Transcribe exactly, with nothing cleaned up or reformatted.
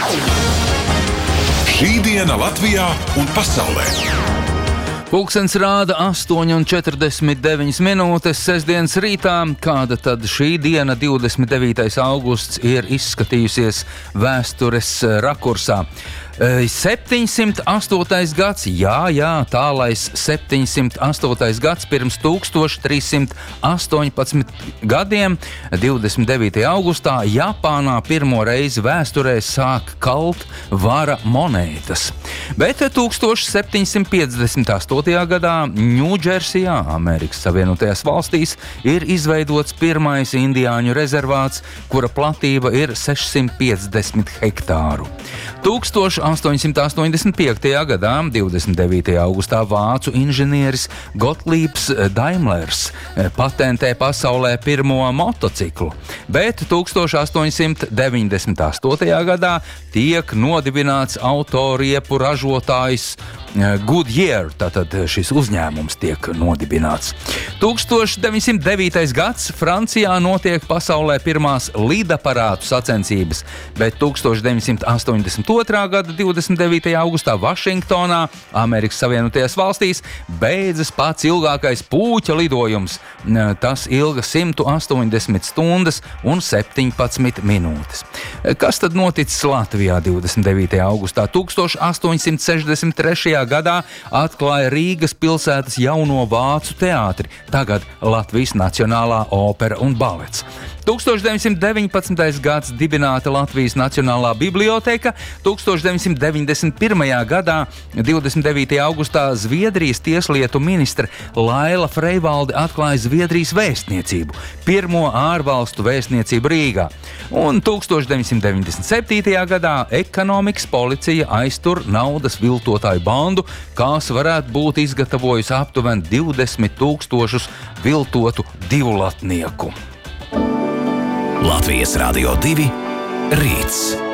Šī diena Latvijā un pasaulē. Pulkstens rāda astoņi un četrdesmit deviņas minūtes sestdienas rītā. Kāda tad šī diena, divdesmit devītais augusts, ir izskatījusies vēstures rakursā? septiņsimt astotais gads, jā, jā, tālais septiņsimt astotais gads pirms tūkstoš trīs simt astoņpadsmit gadiem, divdesmit devītajā augustā, Japānā pirmo reizi vēsturē sāk kalt vara monētas. Bet tūkstoš septiņsimt piecdesmit astotajā gadā Ņūdžersijā, Amerikas Savienotajās valstīs, ir izveidots pirmais indiāņu rezervāts, kura platība ir sešsimt piecdesmit hektāru. tūkstoš astoņsimt astoņdesmit piektajā gadā, divdesmit devītajā augustā, vācu inženieris Gottliebs Daimlers patentē pasaulē pirmo motociklu, bet tūkstoš astoņsimt deviņdesmit astotajā gadā tiek nodibināts autoriepu ražotājs Goodyear, tātad šis uzņēmums tiek nodibināts. tūkstoš deviņsimt devītais gads, Francijā notiek pasaulē pirmās lidaparātu sacensības, bet tūkstoš deviņsimt astoņdesmit otrā gada divdesmit devītajā augustā Vašingtonā, Amerikas Savienotajās valstīs, beidzas pats ilgākais pūķa lidojums. Tas ilga simt astoņdesmit stundas un septiņpadsmit minūtes. Kas tad noticis Latvijā divdesmit devītajā augustā? tūkstoš astoņsimt sešdesmit trešajā gadā atklāja Rīgas pilsētas jauno vācu teātri, tagad Latvijas Nacionālā opera un balets. tūkstoš deviņsimt deviņpadsmitais gads dibināta Latvijas Nacionālā biblioteka, tūkstoš deviņsimt deviņdesmit pirmajā gadā, divdesmit devītajā augustā, Zviedrijas tieslietu ministre Laila Freivalde atklāja Zviedrijas vēstniecību, pirmo ārvalstu vēstniecību Rīgā. Un tūkstoš deviņsimt deviņdesmit septītajā gadā ekonomikas policija aiztur naudas viltotāju bandu, kas varētu būt izgatavojusi aptuveni divdesmit tūkstošus viltotu divlatnieku. Latvijas Radio divi rīts.